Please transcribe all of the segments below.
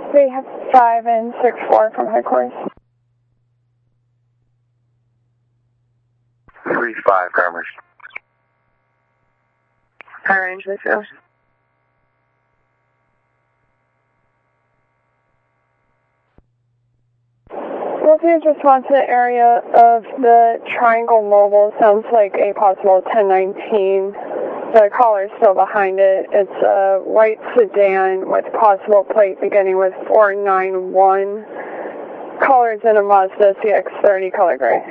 We have 5 and 6-4 from headquarters. 3-5, Commerce. High range, let's go. Wolfie's response to the area of the Triangle Mobile sounds like a possible 1019. The caller's still behind it. It's a white sedan with possible plate beginning with 491. Caller's in a Mazda CX-30 color gray.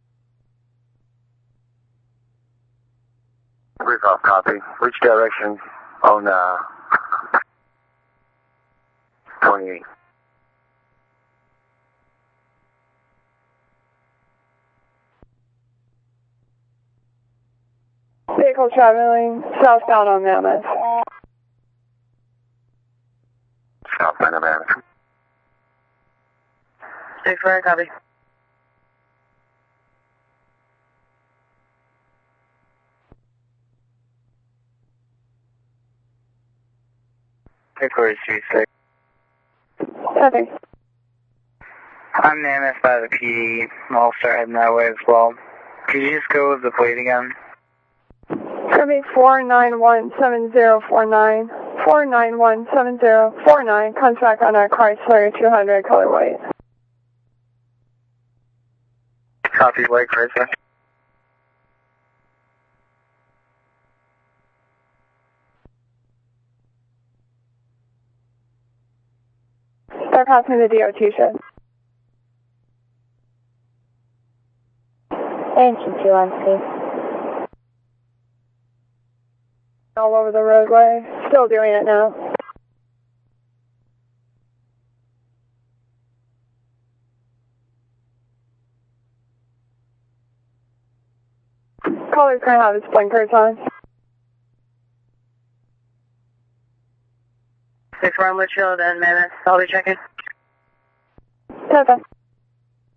Brief off, copy. Which direction on 28? Vehicle traveling southbound on Mammoth. Southbound of Mammoth. 6-4, copy. Headquarters 36. Copy. I'm Mammoth by the PD. I'll start heading that way as well. Could you just go with the plate again? It's going to be 4917049. 4917049 comes back on our Chrysler 200 color white. Copy, white Chrysler. They're passing the DOT shed. Thank you, 216. All over the roadway. Still doing it now. Caller's going to have his blinkers on. 6-4 on Litchfield and Mammoth. I'll be checking. Copy.